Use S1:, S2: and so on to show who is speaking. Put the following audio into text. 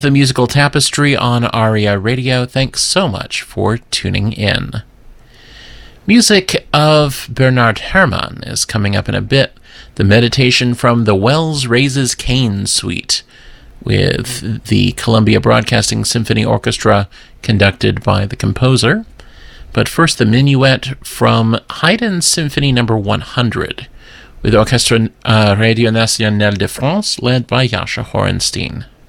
S1: The Musical Tapestry on ARIA Radio. Thanks so much for tuning in. Music of Bernard Herrmann is coming up in a bit. The meditation from the Wells Raises Cain Suite with the Columbia Broadcasting Symphony Orchestra conducted by the composer. But first, the minuet from Haydn's Symphony No. 100 with Orchestre Radio Nationale de France led by Jascha Horenstein.